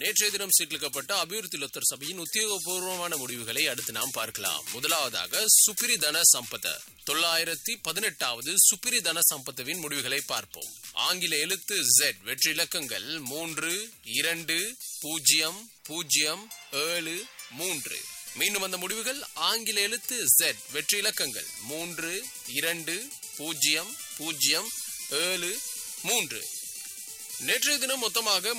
நேற்றைய தினம் சீர்லிக்கப்பட்ட அபிவிருத்தி லொத்தர் சபையின் உத்தியோகபூர்வமான முடிவுகளை அடுத்து நாம் பார்க்கலாம். முதலாவதாக சுப்பிரி தன சம்பத 918வது சுப்பிரி தன சம்பத்துவின் முடிவுகளை பார்ப்போம். ஆங்கில எழுத்து Z வெற்றி இலக்கங்கள் 3 2 0 0 7 3. மீண்டும் அந்த முடிவுகள் ஆங்கில எழுத்து Z வெற்றி இலக்கங்கள் 3 2 0 0 7 3. நேற்றைய தினம் மொத்தமாக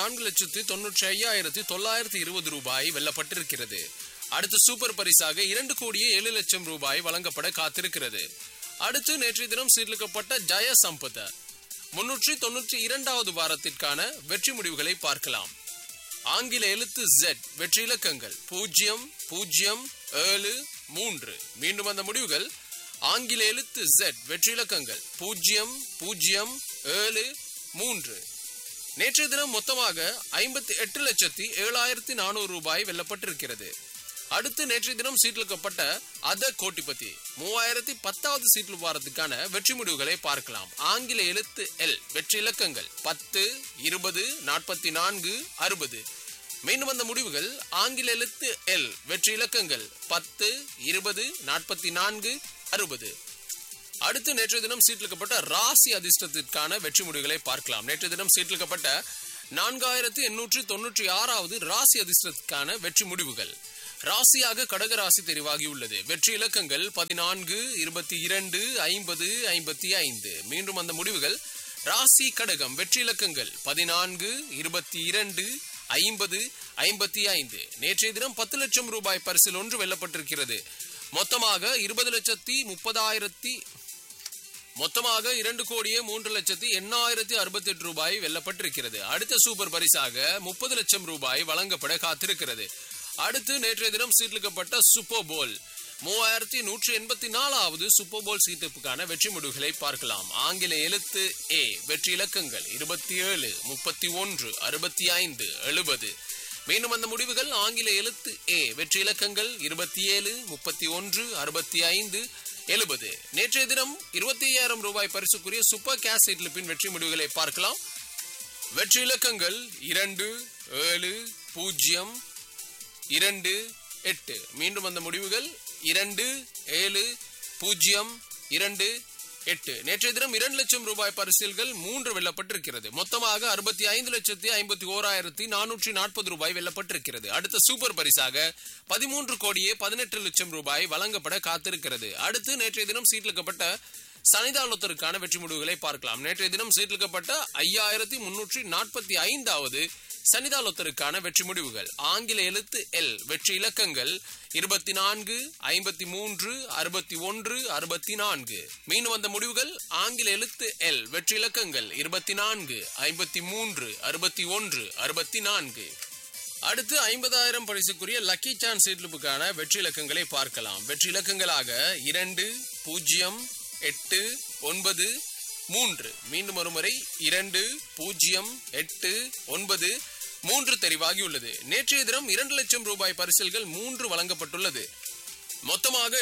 34,95,920 ரூபாய் வெல்லப்பட்டிருக்கிறது. அடுத்து சூப்பர் பரிசாக 2,07,00,000 ரூபாய் வழங்கப்பட காத்திருக்கிறது. அடுத்து நேற்றைய தினம் சீர்லிக்கப்பட்ட ஜய சம்பத 392வது வாரத்திற்கான வெற்றி முடிவுகளை பார்க்கலாம். ஆங்கில எழுத்து Z வெற்றி இலக்கங்கள் 0 0 7 3. மீண்டும் அந்த முடிவுகள் ஆங்கில எழுத்து Z வெற்றி இலக்கங்கள் 0 0 7 3. நேற்றைய தினம் மொத்தமாக 58,07,400 ரூபாய் வெல்லப்பட்டிருக்கிறது. அடுத்து நேற்றைய தினம் சீட்லிக்கப்பட்ட அத கோட்டிபதி 3010வது சீட்லு வாரத்துக்கான வெற்றி முடிவுகளை பார்க்கலாம். ஆங்கில எழுத்து L வெற்றி இலக்கங்கள் 10 20 44 60. மீண்டும் அந்த முடிவுகள் ஆங்கில எழுத்து L வெற்றி இலக்கங்கள் 10 20 44 60. அடுத்து நேற்றைய தினம் சீட்லிக்கப்பட்ட ராசி அதிர்ஷ்டத்திற்கான வெற்றி முடிவுகளை பார்க்கலாம். நேற்றைய தினம் சீட்லிக்கப்பட்ட 4896வது ராசி அதிர்ஷ்டத்திற்கான வெற்றி முடிவுகள். ராசியாக கடகராசி தெரிவாகியுள்ளது. வெற்றி இலக்கங்கள் 14 22 50 55. மீண்டும் அந்த முடிவுகள் ராசி கடகம் வெற்றி இலக்கங்கள் 14 22 50 55. நேற்றைய தினம் 10 லட்சம் ரூபாய் பரிசில் ஒன்று வெல்லப்பட்டிருக்கிறது. மொத்தமாக 2,03,08,68 ரூபாய் வெல்லப்பட்டிருக்கிறது. அடுத்த சூப்பர் பரிசாக 30 லட்சம் ரூபாய் வழங்கப்பட காத்திருக்கிறது. அடுத்து நேற்றைய தினம் சீட்லிக்கப்பட்ட சூப்பர் போல் 3184வது சூப்பர் போல் சீட்டுக்கான வெற்றி முடிவுகளை பார்க்கலாம். ஆங்கில எழுத்து A வெற்றி இலக்கங்கள் 27 31 65 70. மீண்டும் அந்த முடிவுகள் ஆங்கில எழுத்து A வெற்றி இலக்கங்கள் 27 31 65 70. நேற்றைய தினம் 25,000 ரூபாய் பரிசுக்குரிய சூப்பர் கேஷ் சீட்லிப்பின் வெற்றி முடிவுகளை பார்க்கலாம். வெற்றி இலக்கங்கள் 2 7 0 2 8. மீண்டும் அந்த முடிவுகள் 2 7 0 2 8. நேற்றைய தினம் 2 லட்சம் ரூபாய் பரிசில்கள் 3 வெல்லப்பட்டிருக்கிறது. மொத்தமாக 65,51,440 ரூபாய் வெல்லப்பட்டிருக்கிறது. அடுத்த சூப்பர் பரிசாக 13,18,00,000 ரூபாய் வழங்கப்பட காத்திருக்கிறது. அடுத்து நேற்றைய தினம் சீட்லிக்கப்பட்ட சனிதாளத்திற்கான வெற்றி முடிவுகளை பார்க்கலாம். நேற்றைய தினம் சீட்லிக்கப்பட்ட 5,345வது சனிதாளத்திற்கான வெற்றி முடிவுகள். ஆங்கில எழுத்து L வெற்றி இலக்கங்கள் 24 53 61 64. மீண்டும் அந்த முடிவுகள் ஆங்கில எழுத்து L வெற்றி இலக்கங்கள் 24 53 61 64. அடுத்து 50,000 பரிசுக்குரிய லக்கி சான்ஸ் சீட்லிப்புக்கான வெற்றி இலக்கங்களை பார்க்கலாம். வெற்றி இலக்கங்களாக 2 0 8 9 3. மீண்டும் ஒருமுறை 2 0 8 9 3 தெரிவாகியுள்ளது. நேற்றைய தினம் 2 லட்சம் ரூபாய் பரிசில்கள் 3 வழங்கப்பட்டுள்ளது. மொத்தமாக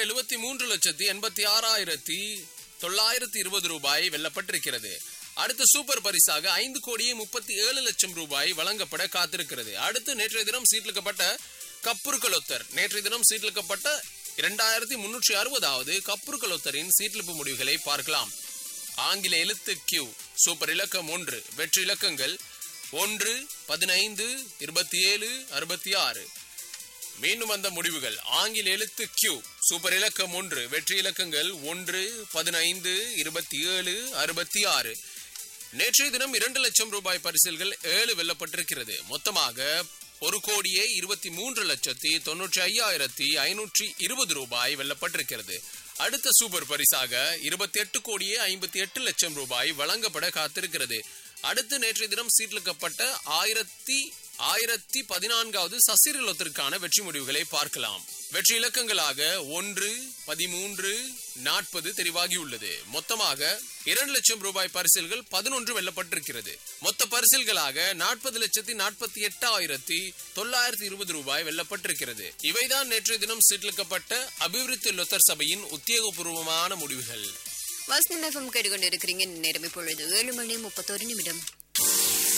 73,86,920 ரூபாய் வெல்லப்பட்டிருக்கிறது. அடுத்த சூப்பர் பரிசாக 5,37,00,000 ரூபாய் வழங்கப்பட காத்திருக்கிறது. அடுத்து நேற்றைய தினம் சீட்லிக்கப்பட்ட கப்புருக்கலொத்தர் நேற்றைய தினம் சீட்லிக்கப்பட்ட 2,360வது கப்புருக்கலொத்தரின் சீட்லிப்பு முடிவுகளை பார்க்கலாம். ஆங்கில எழுத்து Q சூப்பர் இலக்கம் 1 வெற்றி இலக்கங்கள் 1 15 27 66. மீண்டும் அந்த முடிவுகள் ஆங்கில எழுத்து Q சூப்பர் இலக்கம் 1 வெற்றி இலக்கங்கள் 1 15 27 66. நேற்றைய தினம் 2 லட்சம் ரூபாய் பரிசில்கள் 7 வெல்லப்பட்டிருக்கிறது. மொத்தமாக 1,23,95,520 ரூபாய் வெல்லப்பட்டிருக்கிறது. அடுத்த சூப்பர் பரிசாக 28,58,00,000 ரூபாய் வழங்கப்பட காத்திருக்கிறது. அடுத்து நேற்றைய தினம் சீட்லிக்கப்பட்ட 1014வது சசிரலத்திற்கான வெற்றி முடிவுகளை பார்க்கலாம். வெற்றி இலக்கங்களாக 1 13 40 தெரிவாகியுள்ளது. மொத்தமாக 2 லட்சம் ரூபாய் பரிசில்கள் 11 வெல்லப்பட்டிருக்கிறது. மொத்த பரிசில்களாக 40,48,920 ரூபாய் வெல்லப்பட்டிருக்கிறது. இவைதான் நேற்றைய தினம் சீட்லிக்கப்பட்ட அபிவிருத்தி லொத்தர் சபையின் உத்தியோகபூர்வமான முடிவுகள். வாசனம் FM கேட்டுக்கொண்டிருக்கிறீங்க. நேரம் இப்பொழுது 7 மணி 31 நிமிடம்.